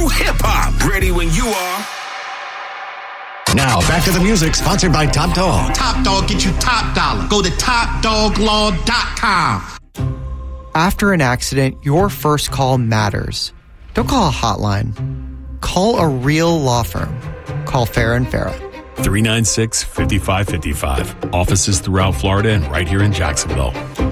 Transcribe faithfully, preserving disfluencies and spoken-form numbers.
hip-hop. Ready when you are. Now, back to the music, sponsored by Top Dog. Top Dog, get you top dollar. Go to top dog law dot com. After an accident, your first call matters. Don't call a hotline. Call a real law firm. Call Farah and Farah. three nine six, five five five five. Offices throughout Florida and right here in Jacksonville.